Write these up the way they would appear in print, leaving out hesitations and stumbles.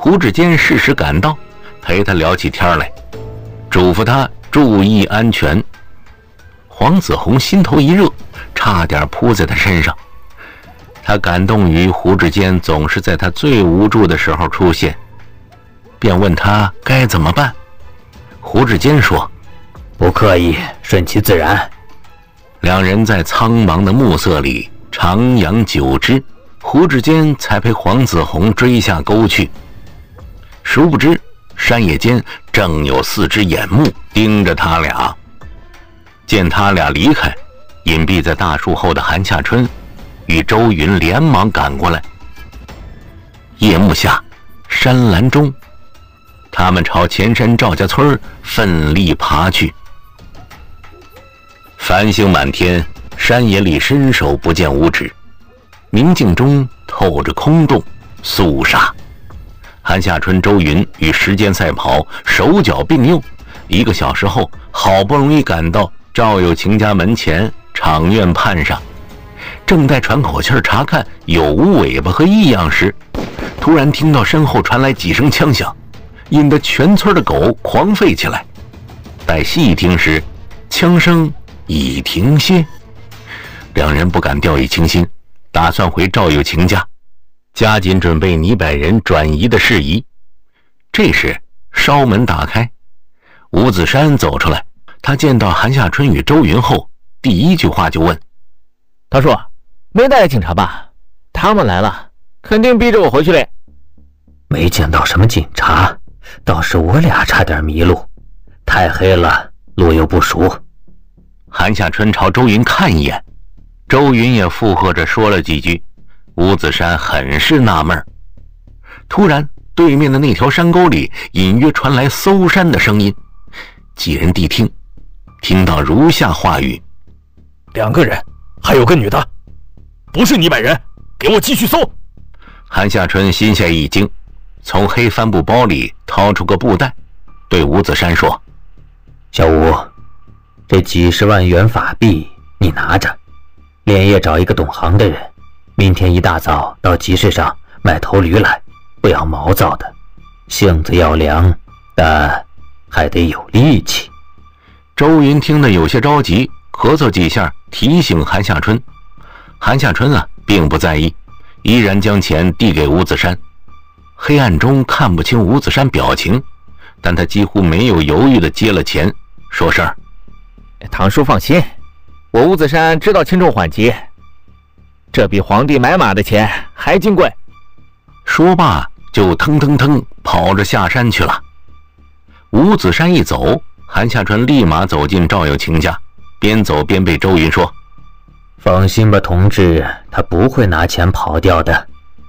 胡志坚适时赶到，陪他聊起天来，嘱咐他注意安全。黄子弘心头一热，差点扑在他身上。他感动于胡志坚总是在他最无助的时候出现，便问他该怎么办。胡志坚说： 不刻意，顺其自然。 两人在苍茫的暮色里徜徉久之，胡志坚才陪黄子弘追下沟去。殊不知山野间正有4只眼目盯着他俩。见他俩离开，隐蔽在大树后的韩夏春与周云连忙赶过来。夜幕下，山岚中，他们朝前山赵家村奋力爬去。繁星满天，山野里伸手不见五指，明镜中透着空洞肃杀。韩夏春、周云与时间赛跑，手脚并用，1个小时后，好不容易赶到赵有情家门前场院畔上。正在喘口气查看有无尾巴和异样时，突然听到身后传来几声枪响，引得全村的狗狂吠起来。待细听时，枪声已停歇。两人不敢掉以轻心，打算回赵有情家，加紧准备倪百人转移的事宜。这时烧门打开，吴子山走出来。他见到韩夏春与周云后，第一句话就问： 他说没带警察吧？他们来了，肯定逼着我回去嘞。 没见到什么警察，倒是我俩差点迷路，太黑了，路又不熟。 韩夏春朝周云看一眼，周云也附和着说了几句。吴子山很是纳闷。突然对面的那条山沟里隐约传来搜山的声音，几人谛听，听到如下话语 ：2个人，还有个女的，不是倪百人，给我继续搜。 韩夏春心下一惊，从黑帆布包里掏出个布袋，对吴子山说： 小吴，这几10万元法币你拿着，连夜找一个懂行的人，明天一大早到集市上买头驴来，不要毛躁的，性子要凉，但还得有力气。 周云听得有些着急，咳嗽几下提醒韩夏春。韩夏春并不在意，依然将钱递给吴子山。黑暗中看不清吴子山表情，但他几乎没有犹豫地接了钱，说声： 堂叔放心，我吴子山知道轻重缓急，这比皇帝买马的钱还金贵。 说罢就腾腾腾跑着下山去了。吴子山一走，韩夏春立马走进赵有情家，边走边对周云说： 放心吧同志，他不会拿钱跑掉的。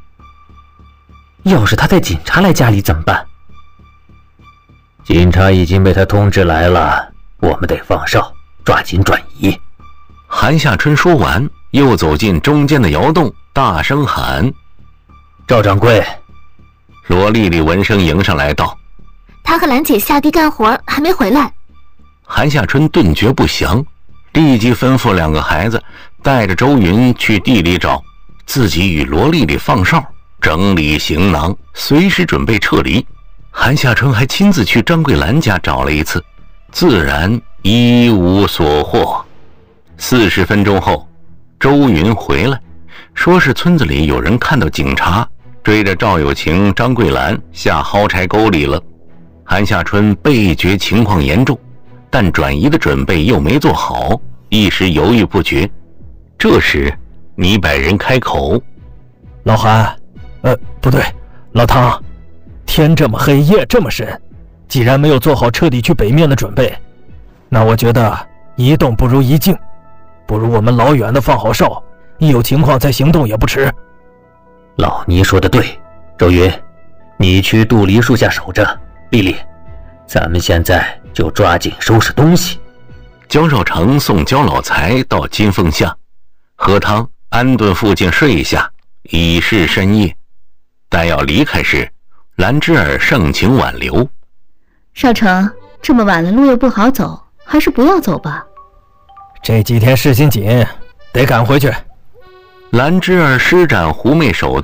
要是他带警察来家里怎么办？警察已经被他通知来了，我们得放哨，抓紧转移。 韩夏春说完，又走进中间的窑洞，大声喊： 赵掌柜！ 罗丽丽闻声迎上来道： 他和兰姐下地干活还没回来。 韩夏春顿觉不祥，立即吩咐2个孩子带着周云去地里找，自己与罗丽丽放哨，整理行囊，随时准备撤离。韩夏春还亲自去张桂兰家找了一次，自然一无所获。40分钟后，周云回来，说是村子里有人看到警察追着赵有情、张桂兰下蒿柴沟里了。韩夏春倍觉情况严重，但转移的准备又没做好，一时犹豫不决。这时倪百人开口： 老韩，不对，老唐，天这么黑，夜这么深，既然没有做好彻底去北面的准备，那我觉得一动不如一静，不如我们老远的放好哨，一有情况再行动也不迟。 老倪说的对，周云，你去杜梨树下守着，丽丽，咱们现在就抓紧收拾东西。 焦少成送焦老财到金凤下喝汤，安顿父亲睡下，已是深夜。待要离开时，兰芝儿盛情挽留： 少成，这么晚了，路又不好走，还是不要走吧。 这几天事情紧，得赶回去。 兰芝儿施展狐媚手段，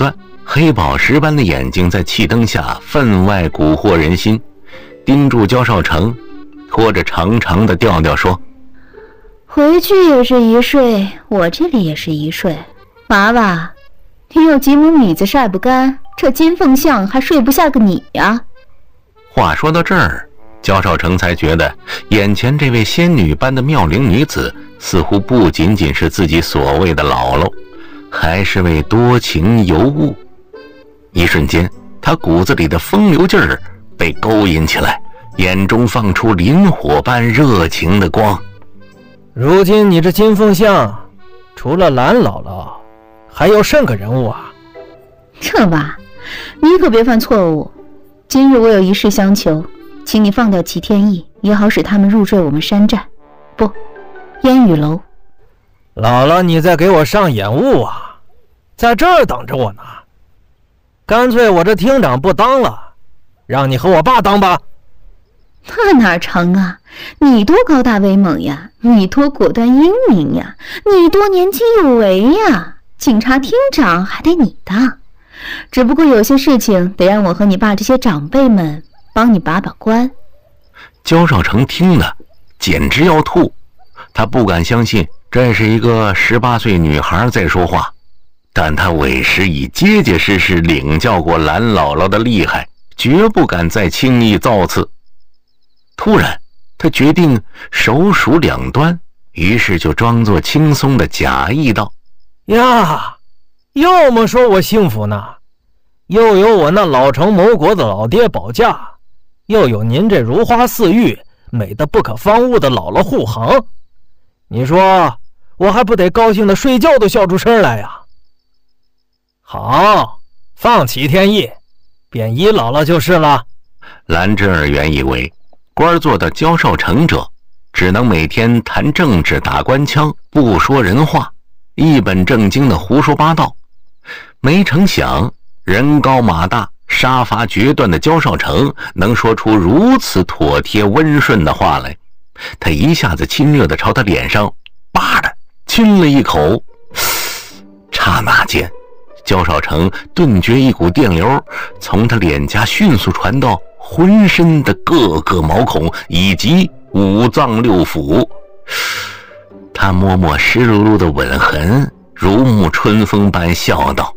黑宝石般的眼睛在气灯下分外蛊惑人心，盯住焦少成，拖着长长的调调说： 回去也是一睡，我这里也是一睡。娃娃，你有几亩米子晒不干，这金凤巷还睡不下个你呀。 话说到这儿，焦少成才觉得眼前这位仙女般的妙龄女子似乎不仅仅是自己所谓的姥姥，还是位多情尤物。一瞬间，他骨子里的风流劲儿被勾引起来，眼中放出磷火般热情的光。 如今你这金凤巷，除了蓝姥姥，还有甚个人物啊？ 这娃，你可别犯错误。今日我有一事相求，请你放掉齐天意，也好使他们入赘我们山寨，不，烟雨楼。 姥姥，你在给我上眼雾啊？在这儿等着我呢。干脆我这厅长不当了，让你和我爸当吧。 那哪成啊？你多高大威猛呀，你多果断英明呀，你多年轻有为呀，警察厅长还得你当。只不过有些事情得让我和你爸这些长辈们帮你把把关。 焦少成听了简直要吐，他不敢相信这是一个18岁女孩在说话，但他委实已结结实实领教过蓝姥姥的厉害，绝不敢再轻易造次。突然他决定手数两端，于是就装作轻松的假意道： 呀，要么说我幸福呢，又有我那老成谋国的老爹保驾，又有您这如花似玉美得不可方物的姥姥护航，你说我还不得高兴的睡觉都笑出声来呀？好，放齐天意，便依姥姥就是了。 蓝之儿原以为官做的焦少成者只能每天谈政治打官腔，不说人话，一本正经的胡说八道，没成想人高马大杀伐决断的焦少成能说出如此妥帖温顺的话来。他一下子亲热地朝他脸上叭的亲了一口，刹那间焦少成顿觉一股电流从他脸颊迅速传到浑身的各个毛孔以及五脏六腑。他摸摸湿漉漉的吻痕，如沐春风般笑道：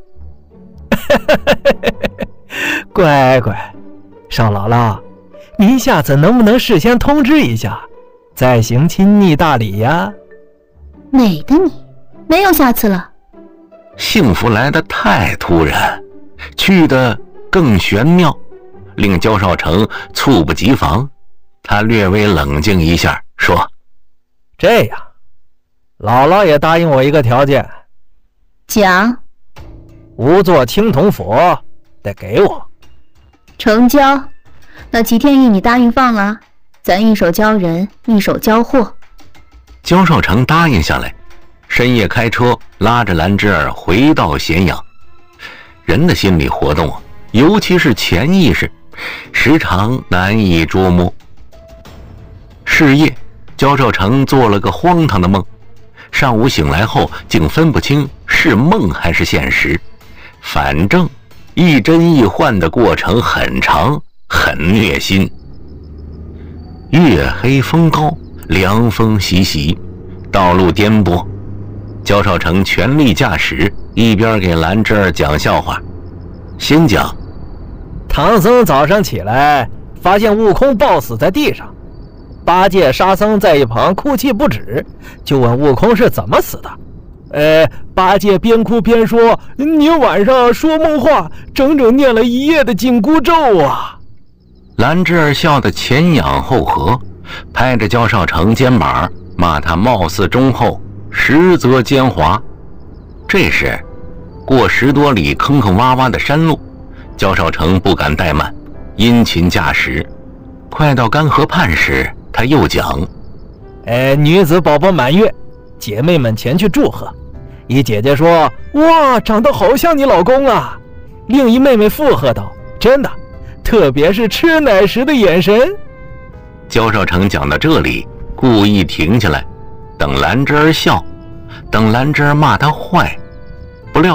乖乖，少姥姥，您下次能不能事先通知一下，再行亲昵大礼呀？ 哪个你？没有下次了。 幸福来得太突然，去得更玄妙，令焦少成猝不及防。他略微冷静一下，说： 这样，姥姥也答应我一个条件。 讲。 无座青铜佛得给我。 成交。那齐天意你答应放了，咱一手交人，一手交货。 焦少成答应下来，深夜开车拉着兰芝儿回到咸阳。人的心理活动，尤其是潜意识，时常难以捉摸。是夜，焦少成做了个荒唐的梦，上午醒来后竟分不清是梦还是现实，反正一真一幻的过程很长，很虐心。月黑风高，凉风习习，道路颠簸，焦少成全力驾驶，一边给兰芝儿讲笑话。先讲， 唐僧早上起来发现悟空抱死在地上，八戒沙僧在一旁哭泣不止，就问悟空是怎么死的。八戒边哭边说：“你晚上说梦话，整整念了一夜的紧箍咒啊！” 兰芝儿笑得前仰后合，拍着焦少成肩膀，骂他貌似忠厚，实则奸猾。这时，过10多里坑坑洼洼的山路，焦少成不敢怠慢，殷勤驾驶。快到干河畔时，他又讲：“ 女子宝宝满月，姐妹们前去祝贺。一姐姐说：‘哇，长得好像你老公啊！’另一妹妹附和道：‘真的，特别是吃奶时的眼神。’” 焦少成讲到这里，故意停下来，等兰芝儿笑，等兰芝儿骂他坏。不料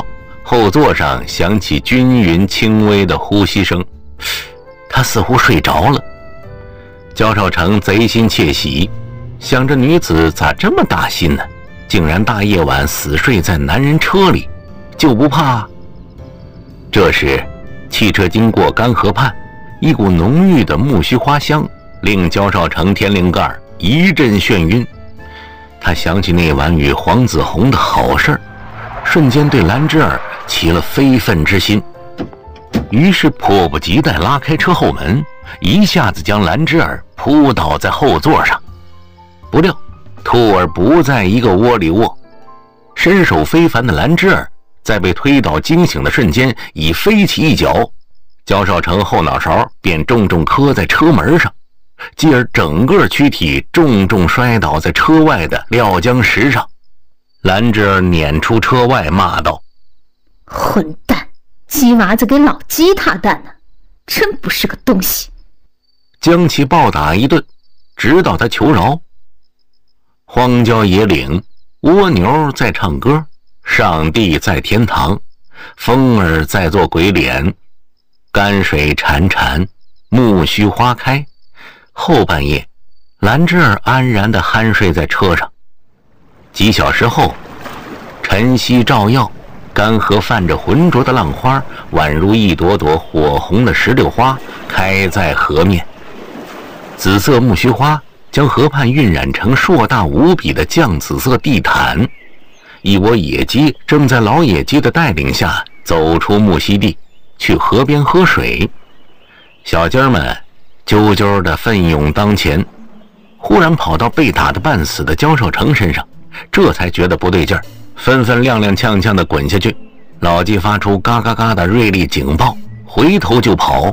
后座上响起均匀轻微的呼吸声，他似乎睡着了。焦少成贼心窃喜，想着女子咋这么大心呢？竟然大夜晚死睡在男人车里，就不怕？这时，汽车经过干河畔，一股浓郁的木须花香令焦少成天灵盖一阵眩晕。他想起那晚与黄子红的好事，瞬间对兰芝儿起了非分之心，于是迫不及待拉开车后门，一下子将兰芝儿扑倒在后座上。不料兔儿不在一个窝里卧，身手非凡的兰芝儿在被推倒惊醒的瞬间已飞起一脚，焦少成后脑勺便重重磕在车门上，继而整个躯体重重摔倒在车外的料浆石上。兰芝儿撵出车外骂道： 混蛋，鸡娃子给老鸡踏蛋呢，真不是个东西！ 将其暴打一顿，直到他求饶。荒郊野岭，蜗牛在唱歌，上帝在天堂，风儿在做鬼脸，泔水潺潺，木须花开。后半夜，兰芝儿安然地酣睡在车上。几小时后，晨曦照耀，干河泛着浑浊的浪花，宛如一朵朵火红的石榴花开在河面。紫色木须花将河畔晕染成硕大无比的绛紫色地毯。一窝野鸡正在老野鸡的带领下走出木樨地，去河边喝水。小鸡儿们啾啾地奋勇当前，忽然跑到被打得半死的焦少成身上，这才觉得不对劲儿，纷纷踉踉跄跄地滚下去。老鸡发出嘎嘎嘎的锐利警报，回头就跑。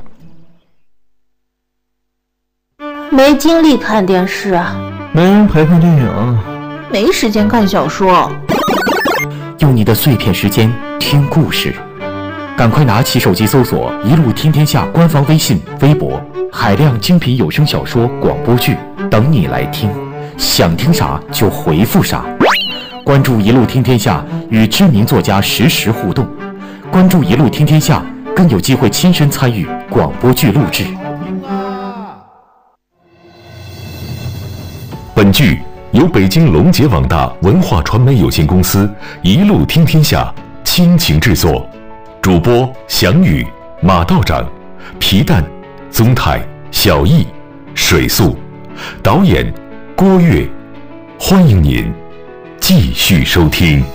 没精力看电视啊， 没人陪看电影， 没时间看小说。 用你的碎片时间听故事，赶快拿起手机搜索一路听天下官方微信、微博，海量精品有声小说、广播剧等你来听，想听啥就回复啥。关注一路听天下，与知名作家实时互动。关注一路听天下，更有机会亲身参与广播剧录制。 本剧由北京龙杰网大文化传媒有限公司一路听天下倾情制作，主播翔宇、马道长、皮蛋、宗泰、小易、水素，导演郭跃。欢迎您继续收听。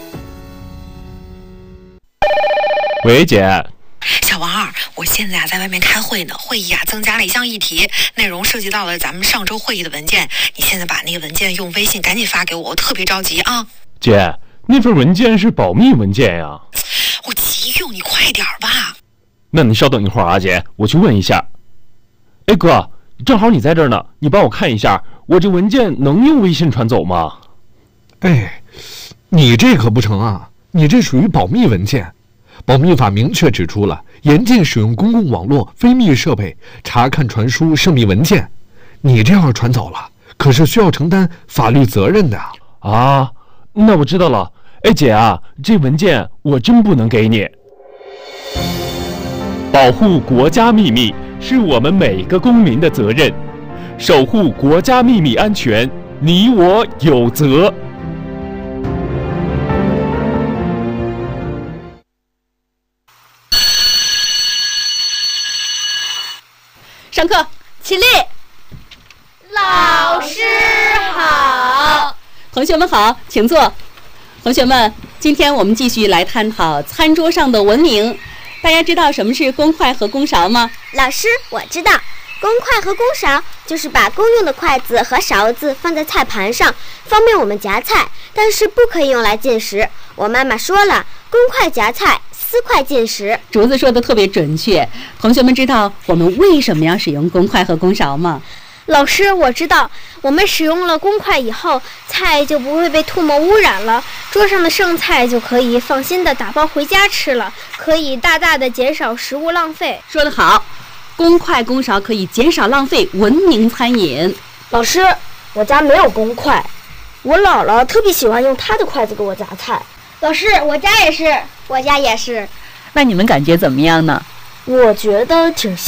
喂，姐。 小王二，我现在在外面开会呢，会议增加了一项议题，内容涉及到了咱们上周会议的文件，你现在把那个文件用微信赶紧发给我，我特别着急啊。 姐，那份文件是保密文件呀。 我急用，你快点吧。 那你稍等一会儿啊，姐，我去问一下。哎哥，正好你在这儿呢，你帮我看一下，我这文件能用微信传走吗？ 哎，你这可不成啊，你这属于保密文件。保密法明确指出了严禁使用公共网络非密设备查看传输涉密文件，你这要传走了，可是需要承担法律责任的啊。那我知道了。哎姐啊，这文件我真不能给你。保护国家秘密是我们每个公民的责任，守护国家秘密安全，你我有责。 上课，起立。 老师好。 同学们好，请坐。同学们，今天我们继续来探讨餐桌上的文明。大家知道什么是公筷和公勺吗？ 老师，我知道，公筷和公勺就是把公用的筷子和勺子放在菜盘上，方便我们夹菜，但是不可以用来进食。我妈妈说了，公筷夹菜，私筷进食。 竹子说的特别准确。同学们知道我们为什么要使用公筷和公勺吗？ 老师，我知道，我们使用了公筷以后，菜就不会被唾沫污染了，桌上的剩菜就可以放心的打包回家吃了，可以大大的减少食物浪费。 说得好，公筷公勺可以减少浪费，文明餐饮。 老师，我家没有公筷，我姥姥特别喜欢用她的筷子给我夹菜。 老师，我家也是， 我家也是。 那你们感觉怎么样呢？ 我觉得挺